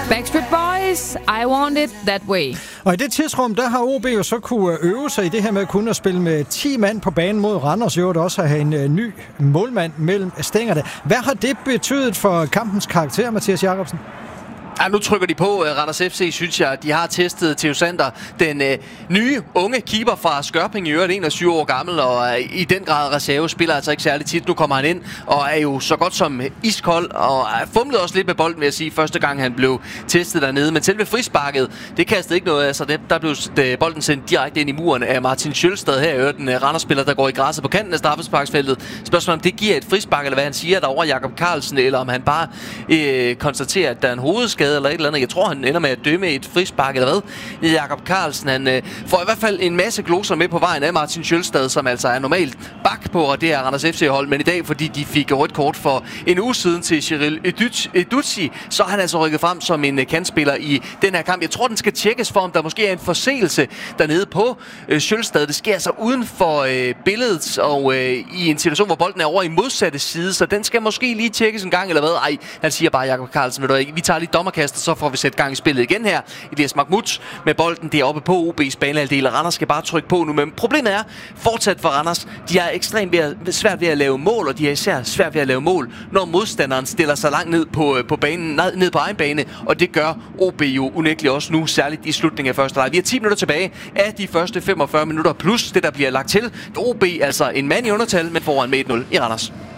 Backstreet Boys, I Want It That Way. Og i det tidsrum, der har OB jo så kunne øve sig i det her med kun at spille med 10 mand på banen mod Randers, og også at have en ny målmand mellem stængerne. Hvad har det betydet for kampens karakter, Mathias Jacobsen? Ja, nu trykker de på Randers FC, synes jeg. De har testet Theo Sander, den nye unge keeper fra Skørping, i øvrigt 21 år gammel, og i den grad reserve, spiller altså ikke særlig tit. Nu kommer han ind, og er jo så godt som iskold, og fumlede også lidt med bolden, vil jeg sige, første gang han blev testet dernede. Men selve frisparket, det kastede ikke noget af sig. Der blev bolden sendt direkte ind i muren af Martin Schølstad her, i øvrigt den Randers-spiller, der går i græsset på kanten af straffesparksfeltet. Spørgsmålet om det giver et frispark, eller hvad han siger derovre, Jakob Carlsen, eller om han bare konstaterer, at der er en hovedskade eller et eller andet. Jeg tror, han ender med at dømme et frispark eller hvad. Jakob Carlsen, han får i hvert fald en masse gloser med på vejen af Martin Schølstad, som altså er normalt bak på det her Randers FC-hold, men i dag, fordi de fik rødt kort for en uge siden til Cyril Edutsi, så har han altså rykket frem som en kantspiller i den her kamp. Jeg tror, den skal tjekkes for, om der måske er en forseelse dernede på Schølstad. Det sker altså uden for billedet, og i en situation, hvor bolden er over i modsatte side, så den skal måske lige tjekkes en gang, eller hvad? Ej, han siger bare, Jakob Carlsen, ved du ikke, vi tager lige dommerkastet, så får vi sætte gang i spillet igen her. Elias Mahmoud med bolden deroppe på OB's banehalvdel, og Randers skal bare trykke på nu. Men problemet er fortsat for Randers, de er ekstremt svært ved at lave mål, og de er især svært ved at lave mål, når modstanderen stiller sig langt ned på banen, ned på egen bane, og det gør OB jo unægteligt også nu, særligt i slutningen af første leg. Vi har 10 minutter tilbage af de første 45 minutter, plus det, der bliver lagt til. OB altså en mand i undertal, men foran med 1-0 i Randers.